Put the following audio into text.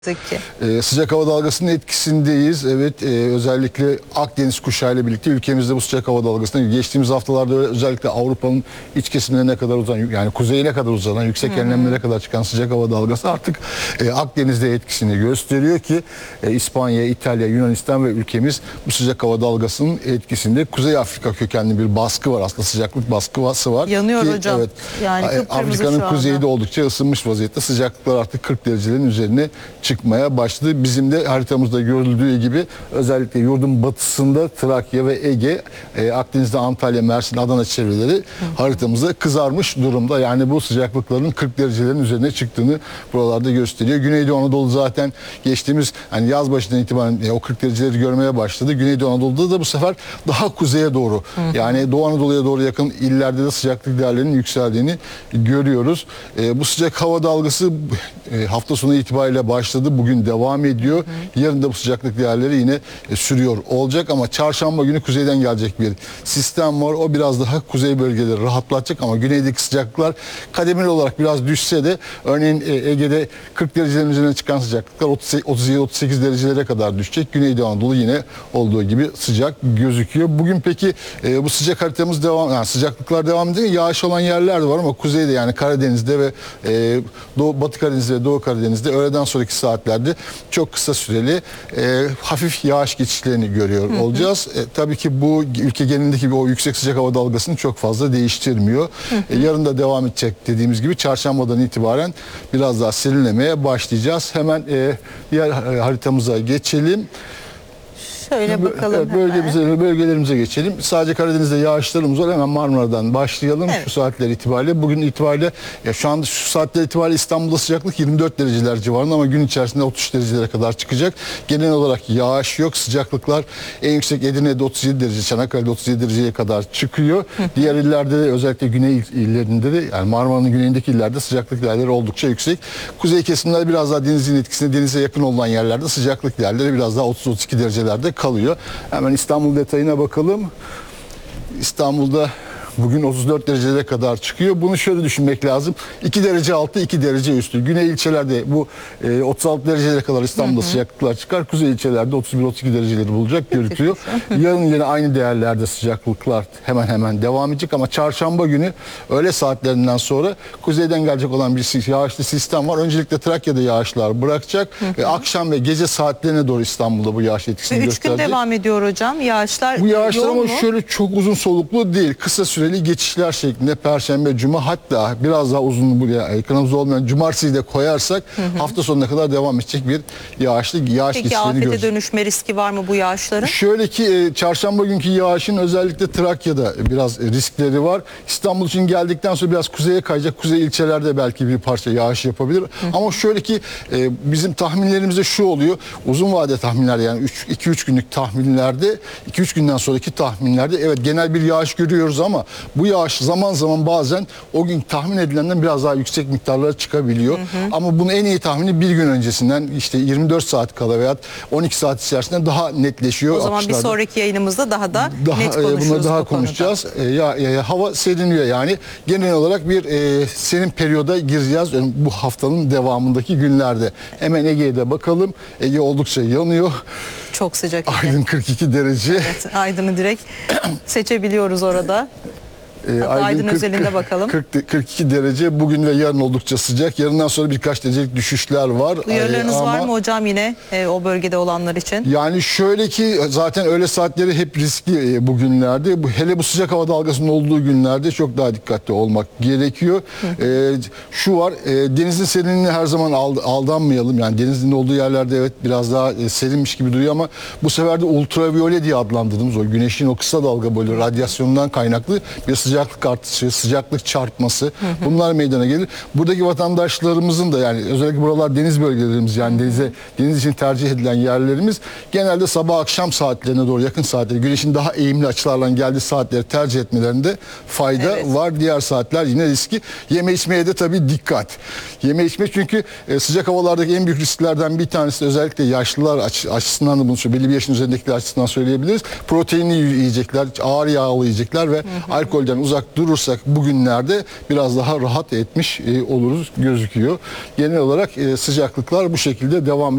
Zeki. Sıcak hava dalgasının etkisindeyiz. Evet, özellikle Akdeniz kuşağıyla birlikte ülkemizde bu sıcak hava dalgasında geçtiğimiz haftalarda özellikle Avrupa'nın iç kesimlerine kadar uzanan, yani kuzeyine kadar uzanan, yüksek enlemlere kadar çıkan sıcak hava dalgası artık Akdeniz'de etkisini gösteriyor ki İspanya, İtalya, Yunanistan ve ülkemiz bu sıcak hava dalgasının etkisinde. Kuzey Afrika kökenli bir baskı var, aslında sıcaklık baskısı var. Yanıyor ki, hocam. Evet, yani Afrika'nın kuzeyde oldukça ısınmış vaziyette, sıcaklıklar artık 40 derecelerin üzerine çıkmaya başladı. Bizim de haritamızda görüldüğü gibi özellikle yurdun batısında Trakya ve Ege, Akdeniz'de Antalya, Mersin, Adana çevreleri haritamızda kızarmış durumda. Yani bu sıcaklıkların 40 derecelerin üzerine çıktığını buralarda gösteriyor. Güneydoğu Anadolu zaten geçtiğimiz yaz başından itibaren o 40 dereceleri görmeye başladı. Güneydoğu Anadolu'da da bu sefer daha kuzeye doğru, yani Doğu Anadolu'ya doğru yakın illerde de sıcaklık değerlerinin yükseldiğini görüyoruz. Bu sıcak hava dalgası hafta sonu itibariyle başladı. Bugün devam ediyor. Yarın da bu sıcaklık değerleri yine sürüyor olacak ama çarşamba günü kuzeyden gelecek bir sistem var. O biraz daha kuzey bölgeleri rahatlatacak ama güneydeki sıcaklıklar kademeli olarak biraz düşse de örneğin Ege'de 40 derecelerin üzerine çıkan sıcaklıklar 37-38 derecelere kadar düşecek. Güneydoğu Anadolu yine olduğu gibi sıcak gözüküyor. Bugün peki bu sıcak haritamız sıcaklıklar devam ediyor. Yağış olan yerler de var ama kuzeyde, yani Karadeniz'de ve Batı Karadeniz'de ve Doğu Karadeniz'de öğleden sonraki saatlerde çok kısa süreli hafif yağış geçişlerini görüyor olacağız. Tabii ki bu ülke genelindeki o yüksek sıcak hava dalgasını çok fazla değiştirmiyor. Yarın da devam edecek dediğimiz gibi. Çarşambadan itibaren biraz daha serinlemeye başlayacağız. Hemen diğer haritamıza geçelim. Şöyle bakalım. Bölgelerimize geçelim. Sadece Karadeniz'de yağışlarımız var. Hemen Marmara'dan başlayalım. Evet. Şu saatler itibariyle. Bugün itibariyle şu anda şu saatler itibariyle İstanbul'da sıcaklık 24 dereceler civarında ama gün içerisinde 33 derecelere kadar çıkacak. Genel olarak yağış yok. Sıcaklıklar en yüksek Edirne'de 37 derece, Çanakkale'de 37 dereceye kadar çıkıyor. Diğer illerde de, özellikle güney illerinde de, yani Marmara'nın güneyindeki illerde sıcaklık değerleri oldukça yüksek. Kuzey kesimler biraz daha denizin etkisinde, denize yakın olan yerlerde sıcaklık değerleri biraz daha 30-32 derecelerde kalıyor. Hemen İstanbul detayına bakalım. İstanbul'da bugün 34 derecelere kadar çıkıyor. Bunu şöyle düşünmek lazım. 2 derece altı, 2 derece üstü. Güney ilçelerde bu 36 derecelere kadar İstanbul'da sıcaklıklar çıkar. Kuzey ilçelerde 31-32 dereceleri bulacak gözüküyor. Yarın yine aynı değerlerde sıcaklıklar hemen hemen devam edecek ama çarşamba günü öğle saatlerinden sonra kuzeyden gelecek olan bir yağışlı sistem var. Öncelikle Trakya'da yağışlar bırakacak ve akşam ve gece saatlerine doğru İstanbul'da bu yağış etkisini gösterecek. 3 gün devam ediyor hocam. Yağışlar bu yağışlar yoğun ama mu? şöyle çok uzun soluklu değil. Kısa süreli geçişler şeklinde Perşembe, Cuma, hatta biraz daha uzun, buraya ekranımızda olmayan Cumartesi'yi de koyarsak hafta sonuna kadar devam edecek bir yağış Peki geçişlerini afete göreceğiz. dönüşme riski var mı bu yağışların? Şöyle ki çarşamba günkü yağışın özellikle Trakya'da biraz riskleri var. İstanbul için geldikten sonra biraz kuzeye kayacak. Kuzey ilçelerde belki bir parça yağış yapabilir. Ama şöyle ki bizim tahminlerimizde şu oluyor. Uzun vade tahminler, yani 2-3 günlük tahminlerde, 2-3 günden sonraki tahminlerde evet genel bir yağış görüyoruz ama bu yağış zaman zaman bazen o gün tahmin edilenden biraz daha yüksek miktarlara çıkabiliyor. Ama bunu en iyi tahmini bir gün öncesinden, işte 24 saat kala veya 12 saat içerisinde daha netleşiyor. O zaman bir sonraki yayınımızda daha net konuşuruz. Bunları daha konuşacağız. Hava seriniyor yani. Genel olarak bir serin periyoda gireceğiz bu haftanın devamındaki günlerde. Hemen Ege'ye bakalım. Ege oldukça yanıyor. Çok sıcak. Aydın 42 derece. Evet, Aydın'ı direkt seçebiliyoruz orada. Aydın özelinde bakalım. 42 derece bugün ve yarın oldukça sıcak. Yarından sonra birkaç derecelik düşüşler var. Uyarılarınız var mı hocam yine o bölgede olanlar için? Yani şöyle ki zaten öğle saatleri hep riskli bugünlerde. Hele bu sıcak hava dalgasının olduğu günlerde çok daha dikkatli olmak gerekiyor. Şu var, denizin serinliğine her zaman aldanmayalım. Yani denizin olduğu yerlerde evet biraz daha serinmiş gibi duruyor ama bu sefer de ultraviyole diye adlandırdığımız o güneşin o kısa dalga boyu radyasyonundan kaynaklı bir sıcaklık artışı, sıcaklık çarpması, bunlar meydana gelir. Buradaki vatandaşlarımızın da, yani özellikle buralar deniz bölgelerimiz, yani deniz için tercih edilen yerlerimiz, genelde sabah akşam saatlerine doğru, yakın saatleri, güneşin daha eğimli açılarla geldiği saatleri tercih etmelerinde fayda var. Diğer saatler yine riski. Yeme içmeye de tabii dikkat. Yeme içme, çünkü sıcak havalardaki en büyük risklerden bir tanesi, özellikle yaşlılar açısından da bunu belli bir yaşın üzerindekiler açısından söyleyebiliriz. Proteinli yiyecekler, ağır yağlı yiyecekler ve alkolden uzak durursak bugünlerde biraz daha rahat etmiş oluruz gözüküyor. Genel olarak sıcaklıklar bu şekilde devam